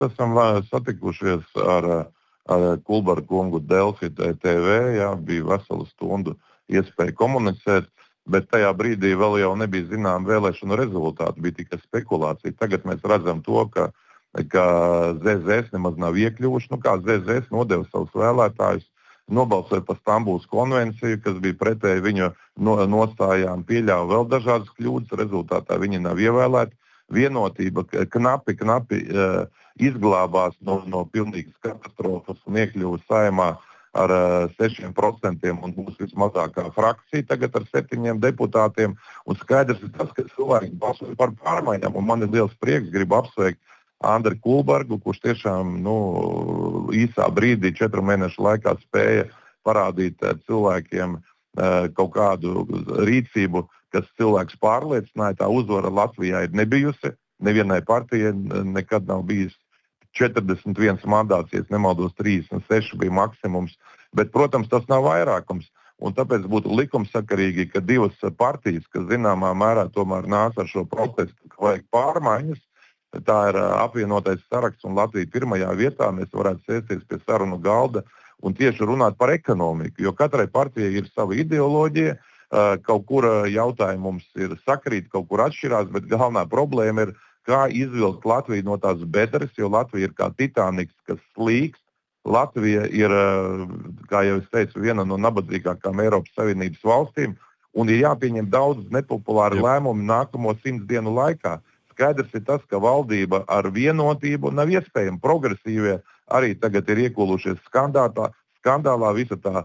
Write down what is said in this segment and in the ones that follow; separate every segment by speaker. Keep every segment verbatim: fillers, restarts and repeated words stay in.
Speaker 1: esam satikušies ar, ar Kulberga kungu Delfi T V, jā, bija veselu stundu iespēja komunicēt, bet tajā brīdī vēl jau nebija zinām vēlēšanu rezultāti, bija tikai spekulācija. Tagad mēs redzam to, ka, ka Z Z S nemaz nav iekļuvuši, nu kā Z Z S nodeva savus vēlētājus, nobalsoja par Stambulas konvenciju, kas bija pretēji viņu nostājām, pieļāva vēl dažādas kļūdas, rezultātā viņi nav ievēlēti. Vienotība knapi, knapi uh, izglābās no, no pilnīgas katastrofas un iekļuva Saeimā ar uh, sešiem procentiem un būs vismazākā frakcija tagad ar septiņiem deputātiem. Un skaidrs ir tas, ka cilvēki balsoja par pārmaiņām, un man ir liels prieks, gribu apsveikt Andri Kulbergu, kurš tiešām nu, īsā brīdī, četru mēnešu laikā spēja parādīt uh, cilvēkiem uh, kaut kādu rīcību, kas cilvēks pārliecināja. Tā uzvara Latvijā ir nebijusi. Nevienai partijai nekad nav bijis četrdesmit viens mandāts, ja nemaldos, trīsdesmit seši bija maksimums. Bet, protams, tas nav vairākums. Un tāpēc būtu likumsakarīgi, ka divas partijas, kas zināmā mērā tomēr nāca ar šo protestu, ka vajag pārmaiņas, tā ir apvienotais saraksts un Latvija pirmajā vietā, mēs varētu sēsties pie sarunu galda un tieši runāt par ekonomiku, jo katrai partijai ir sava ideoloģija. Kaut kur jautājumi mums ir sakrīt, kaut kur atšķirās, bet galvenā problēma ir, kā izvilkt Latviju no tās bedres, jo Latvija ir kā Titaniks, kas slīkst. Latvija ir, kā jau es teicu, viena no nabadzīgākām Eiropas Savienības valstīm, un ir jāpieņem daudz nepopulāru lēmumu nākamo simts dienu laikā. Skaidrs ir tas, ka valdība ar vienotību nav iespējama. Progresīvie arī tagad ir iekulušies skandālā, skandālā visa tā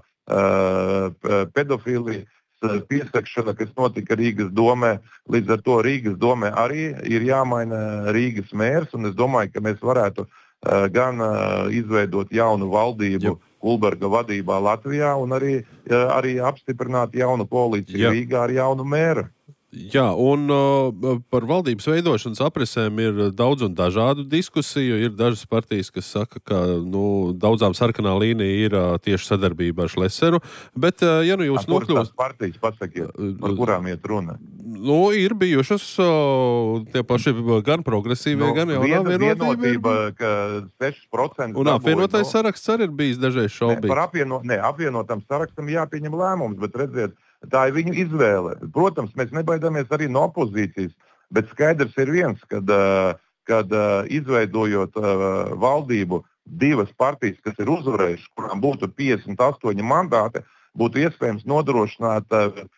Speaker 1: uh, pedofīlija, piesakšana, kas notika Rīgas domē. Līdz ar to Rīgas domē arī ir jāmaina Rīgas mērs, un es domāju, ka mēs varētu uh, gan uh, izveidot jaunu valdību Jop. Kulberga vadībā Latvijā un arī, uh, arī apstiprināt jaunu koalīciju Jop. Rīgā ar jaunu mēru.
Speaker 2: Jā, un uh, par valdības veidošanas aprisēm ir daudz un dažādu diskusiju. Ir dažas partijas, kas saka, ka nu, daudzām sarkanā līnija ir uh, tieši sadarbība ar Šleseru. Bet, uh, ja nu jūs nokļūst...
Speaker 1: Kuras tās partijas, pasakiet, par kurām iet runa?
Speaker 2: Nu, ir bijušas uh, tie paši gan progresīvie, nu, gan jaunā vienotība.
Speaker 1: Vienotība, ka seši procenti...
Speaker 2: Un apvienotais no... saraksts arī ir bijis dažreiz šaubīgs.
Speaker 1: Ne, par apvieno... ne, apvienotam sarakstam jāpieņem lēmums, bet redziet, tā ir viņu izvēle. Protams, mēs nebaidāmies arī no opozīcijas, bet skaidrs ir viens, kad, kad izveidojot valdību divas partijas, kas ir uzvarējušas, kurām būtu piecdesmit astoņi mandāti, būtu iespējams nodrošināt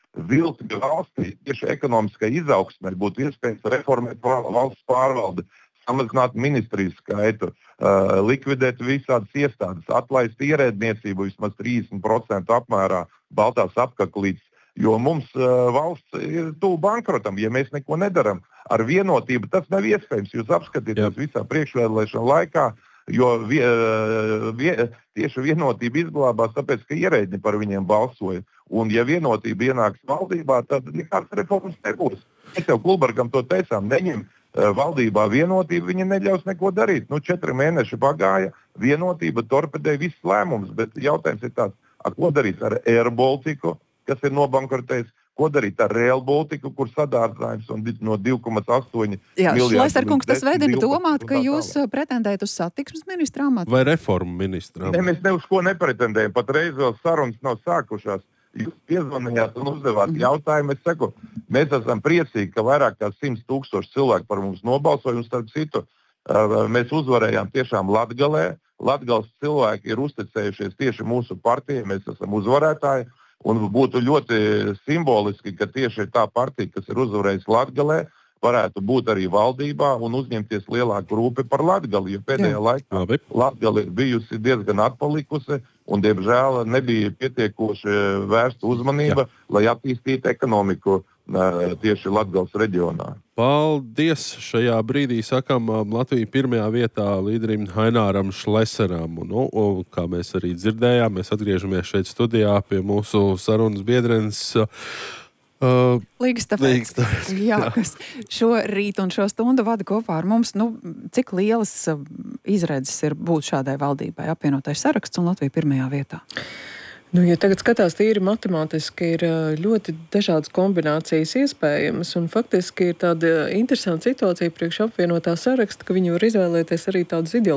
Speaker 1: vilkti valstī, tieši ekonomiskai izaugsmai, būtu iespējams reformēt valsts pārvaldi, samazināt ministriju skaitu, likvidēt visādas iestādes, atlaist ierēdniecību vismaz trīsdesmit procentu apmērā, baltās apkaklītes. Jo mums uh, valsts ir tuvu bankrotam, ja mēs neko nedaram. Ar vienotību tas nav iespējams. Jūs apskatīties visā priekšvēlēšana laikā, jo vie, vie, tieši vienotība izglābās, tāpēc, ka ierēģi par viņiem balsoja. Un ja vienotība ienāks valdībā, tad nekāds reformas nebūs. Mēs jau Kulbergam to teicām, neņem uh, valdībā vienotību, viņi neļaus neko darīt. Nu, četri mēneši pagāja, vienotība torpedēja visus lēmumus, bet jautājums ir tāds, a, ko darīt ar Air Baltiku, kas ir nobankrotējis, ko darīt ar Rail Baltiku, kur sadārdzinājums no divi komats astoņi miljārdi.
Speaker 3: Jā, Šleserkungs, tas veidina domāt, ka jūs pretendējat uz satiksmes ministra amatu?
Speaker 2: Vai reformu ministra amatu?
Speaker 1: Ne, mēs ne uz ko nepretendējam, pat reiz vēl sarunas nav sākušās. Jūs piezvanījāt un uzdevāt jautājumu, es saku, mēs esam priecīgi, ka vairāk kā simts tūkstoši cilvēku par mums nobalsoja, un starp citu, mēs uzvarējām tiešām Latgalē. Latgales cilvēki ir uzticējušies tieši mūsu partijai, mēs esam uzvarētāji. Un būtu ļoti simboliski, ka tieši tā partija, kas ir uzvarējusi Latgalē, varētu būt arī valdībā un uzņemties lielāku rūpi par Latgali, jo pēdējā laikā Latgali ir bijusi diezgan atpalikusi un, diemžēl, nebija pietiekoši vērsta uzmanība, Jā. lai attīstītu ekonomiku tieši Latgales reģionā.
Speaker 2: Paldies! Šajā brīdī sakam Latviju pirmajā vietā līderim Haināram Šleseram. Nu, kā mēs arī dzirdējām, mēs atgriežamies šeit studijā pie mūsu sarunas biedrenes Uh,
Speaker 3: Līgas tāpēc, jā, kas šo rītu un šo stundu vada kopā ar mums. Nu, cik lielas izredzes ir būt šādai valdībai, apvienotais saraksts un Latvija pirmajā vietā?
Speaker 4: Nu, ja tagad skatās tīri matemātiski, ir ļoti dažādas kombinācijas iespējamas, un faktiski ir tāda interesanta situācija priekš apvienotā saraksta, ka viņi var izvēlēties arī tādus ideoloģiskus